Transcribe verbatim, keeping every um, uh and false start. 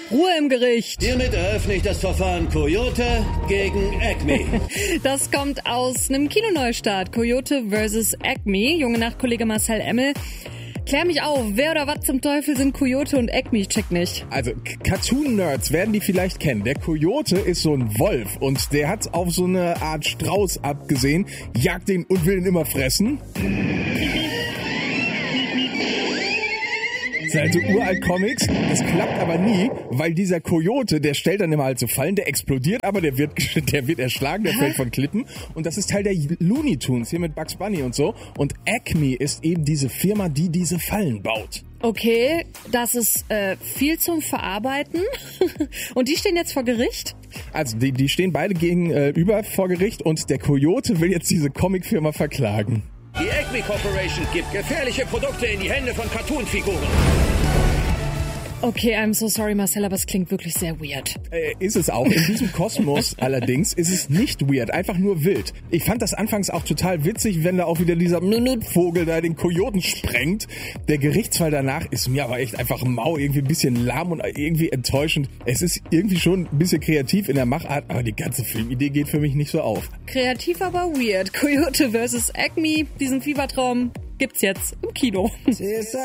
Ruhe im Gericht. Hiermit eröffne ich das Verfahren Coyote gegen Acme. Das kommt aus einem Kinoneustart. Coyote versus Acme. Junge Nacht, Kollege Marcel Emmel. Klär mich auf, wer oder was zum Teufel sind Coyote und Acme? Ich check nicht. Also, Cartoon-Nerds werden die vielleicht kennen. Der Coyote ist so ein Wolf und der hat auf so eine Art Strauß abgesehen, jagt den und will ihn immer fressen. Das sind also uralt Comics, das klappt aber nie, weil dieser Coyote, der stellt dann immer halt so Fallen, der explodiert, aber der wird, der wird erschlagen, der fällt von Klippen und das ist Teil der Looney Tunes, hier mit Bugs Bunny und so und Acme ist eben diese Firma, die diese Fallen baut. Okay, das ist äh, viel zum Verarbeiten und die stehen jetzt vor Gericht? Also die, die stehen beide gegenüber vor Gericht und der Coyote will jetzt diese Comicfirma verklagen. Die Acme Corporation gibt gefährliche Produkte in die Hände von Cartoonfiguren. Okay, I'm so sorry, Marcel, aber es klingt wirklich sehr weird. Äh, ist es auch. In diesem Kosmos allerdings ist es nicht weird, einfach nur wild. Ich fand das anfangs auch total witzig, wenn da auch wieder dieser Vogel da den Kojoten sprengt. Der Gerichtsfall danach ist mir aber echt einfach mau, irgendwie ein bisschen lahm und irgendwie enttäuschend. Es ist irgendwie schon ein bisschen kreativ in der Machart, aber die ganze Filmidee geht für mich nicht so auf. Kreativ, aber weird. Coyote versus Acme, diesen Fiebertraum gibt's jetzt im Kino.